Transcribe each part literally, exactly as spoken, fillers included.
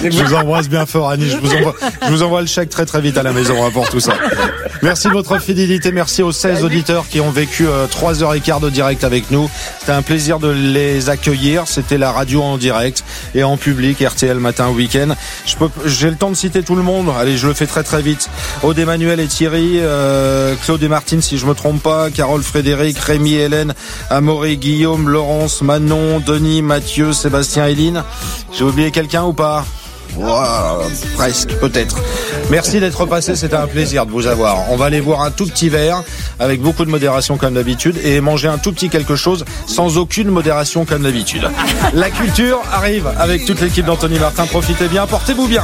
Je vous embrasse bien fort, Annie. Je vous envoie, je vous envoie le chèque très très vite à la maison hein, pour tout ça. Merci de votre fidélité. Merci aux seize auditeurs qui ont vécu euh, trois heures et quart de direct avec nous. C'était un plaisir de les accueillir. C'était la radio en direct et en public, R T L matin week-end. Je peux, j'ai le temps de citer tout le monde. Allez, je le fais très très vite. Aude Emmanuel et Thierry, euh, Claude et Martine si je me trompe pas, Carole, Frédéric, Rémi, Hélène, Amaury, Guillaume, Laurence, Manon, Denis, Mathieu, Sébastien, Éline. J'ai oublié quelqu'un ou pas? Wow, presque, peut-être. Merci d'être passé, c'était un plaisir de vous avoir. On va aller boire un tout petit verre avec beaucoup de modération comme d'habitude et manger un tout petit quelque chose sans aucune modération comme d'habitude. La culture arrive avec toute l'équipe d'Anthony Martin. Profitez bien, portez-vous bien.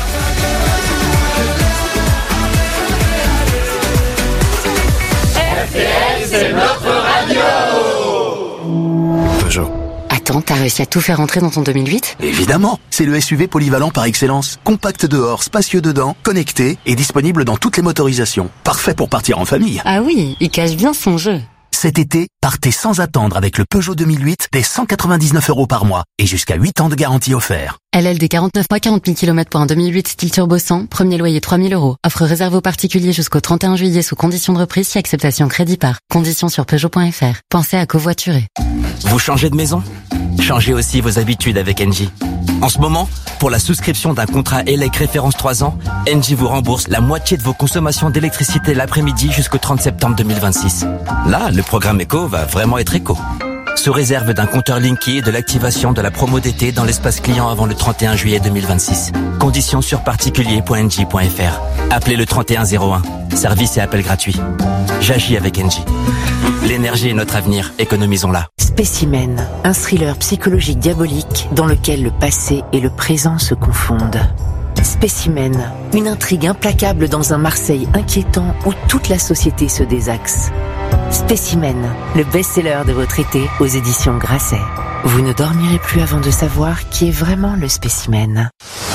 R T L, c'est notre radio. Peugeot. Attends, t'as réussi à tout faire entrer dans ton deux mille huit ? Évidemment, c'est le S U V polyvalent par excellence. Compact dehors, spacieux dedans, connecté et disponible dans toutes les motorisations. Parfait pour partir en famille. Ah oui, il cache bien son jeu. Cet été, partez sans attendre avec le Peugeot deux mille huit dès cent quatre-vingt-dix-neuf euros par mois et jusqu'à huit ans de garantie offert. L L D quarante-neuf mois, quarante mille kilomètres pour un deux mille huit style turbo cent, premier loyer trois mille euros. Offre réservée aux particuliers jusqu'au trente et un juillet sous conditions de reprise si acceptation crédit par. Conditions sur Peugeot point F R. Pensez à covoiturer. Vous changez de maison ? Changez aussi vos habitudes avec Engie. En ce moment, pour la souscription d'un contrat E L E C référence trois ans, Engie vous rembourse la moitié de vos consommations d'électricité l'après-midi jusqu'au trente septembre deux mille vingt-six. Là, le programme éco va vraiment être éco. Sous réserve d'un compteur Linky et de l'activation de la promo d'été dans l'espace client avant le trente et un juillet deux mille vingt-six. Conditions sur particulier point engie point F R. Appelez le trente et un zéro un. Service et appel gratuit. J'agis avec Engie. L'énergie est notre avenir, économisons-la. Spécimen, un thriller psychologique diabolique dans lequel le passé et le présent se confondent. Spécimen, une intrigue implacable dans un Marseille inquiétant où toute la société se désaxe. Spécimen, le best-seller de votre été aux éditions Grasset. Vous ne dormirez plus avant de savoir qui est vraiment le spécimen.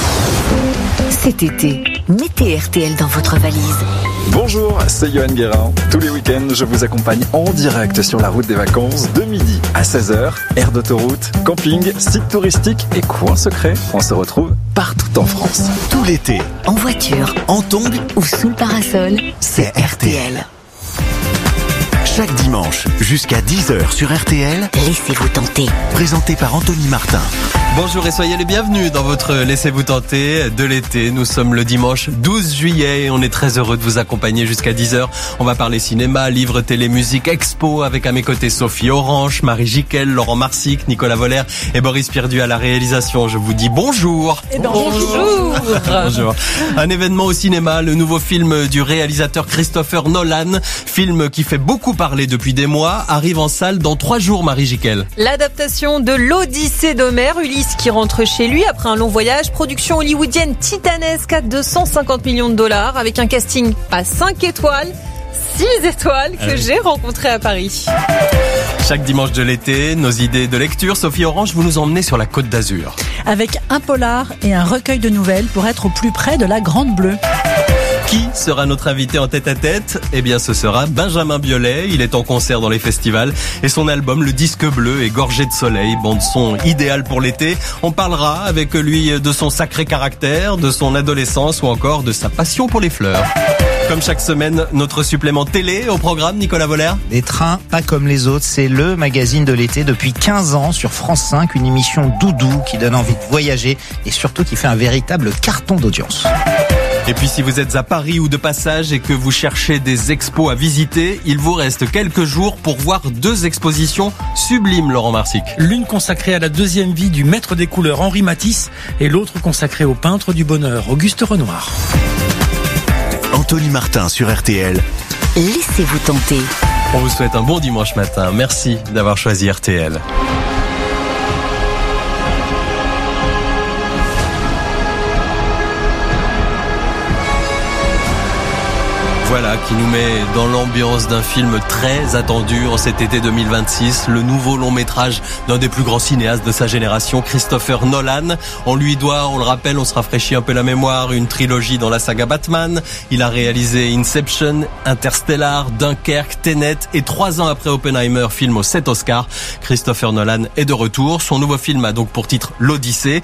Cet été, mettez R T L dans votre valise. Bonjour, c'est Johan Guérin. Tous les week-ends, je vous accompagne en direct sur la route des vacances de midi à seize heures. Aire d'autoroute, camping, sites touristiques et coins secrets. On se retrouve partout en France. Tout l'été, En voiture en tongs, ou sous le parasol, c'est R T L. Chaque dimanche, jusqu'à dix heures sur R T L, laissez-vous tenter. présenté par Anthony Martin. Bonjour et soyez les bienvenus dans votre Laissez-vous tenter de l'été. Nous sommes le dimanche douze juillet et on est très heureux de vous accompagner jusqu'à dix heures. On va parler cinéma, livres, télé, musique, expo avec à mes côtés Sophie Orange, Marie Jiquel, Laurent Marsic, Nicolas Voller et Boris Pierdu à la réalisation. Je vous dis bonjour. Et ben bonjour. Bonjour. Un événement au cinéma, le nouveau film du réalisateur Christopher Nolan, film qui fait beaucoup parler depuis des mois, arrive en salle dans trois jours, Marie Jiquel. L'adaptation de l'Odyssée d'Homère, Ulysse qui rentre chez lui après un long voyage, production hollywoodienne titanesque à deux cent cinquante millions de dollars avec un casting pas cinq étoiles, six étoiles que ah oui. j'ai rencontré à Paris. Chaque dimanche de l'été, nos idées de lecture. Sophie Orange, vous nous emmenez sur la Côte d'Azur. Avec un polar et un recueil de nouvelles pour être au plus près de la Grande Bleue. Qui sera notre invité en tête-à-tête ? Eh bien, ce sera Benjamin Biolay. Il est en concert dans les festivals et son album Le Disque Bleu est gorgé de soleil, bande-son idéale pour l'été. On parlera avec lui de son sacré caractère, de son adolescence ou encore de sa passion pour les fleurs. Comme chaque semaine, notre supplément télé au programme, Nicolas Voller. Des trains pas comme les autres, c'est le magazine de l'été depuis quinze ans sur France cinq, une émission doudou qui donne envie de voyager et surtout qui fait un véritable carton d'audience. Et puis si vous êtes à Paris ou de passage et que vous cherchez des expos à visiter, il vous reste quelques jours pour voir deux expositions sublimes, Laurent Marsic. L'une consacrée à la deuxième vie du maître des couleurs Henri Matisse et l'autre consacrée au peintre du bonheur Auguste Renoir. Anthony Martin sur R T L. Laissez-vous tenter. On vous souhaite un bon dimanche matin. Merci d'avoir choisi R T L. Voilà, qui nous met dans l'ambiance d'un film très attendu en cet été deux mille vingt-six, le nouveau long métrage d'un des plus grands cinéastes de sa génération, Christopher Nolan. On lui doit, on le rappelle, on se rafraîchit un peu la mémoire, une trilogie dans la saga Batman. Il a réalisé Inception, Interstellar, Dunkerque, Tenet et trois ans après Oppenheimer, film aux sept Oscars. Christopher Nolan est de retour. Son nouveau film a donc pour titre L'Odyssée.